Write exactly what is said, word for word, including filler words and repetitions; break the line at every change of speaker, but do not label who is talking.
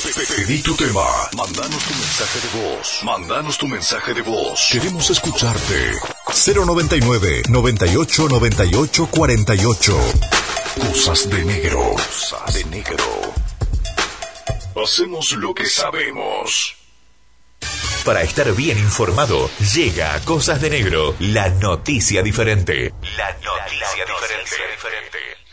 Pedí tu tema. Mándanos tu mensaje de voz. Mándanos tu mensaje de voz. Queremos escucharte. cero noventa y nueve, noventa y ocho, noventa y ocho, cuarenta y ocho. Cosas de negro. Cosas de negro. Hacemos lo que sabemos.
Para estar bien informado, llega a Cosas de Negro, la noticia diferente. La noticia diferente.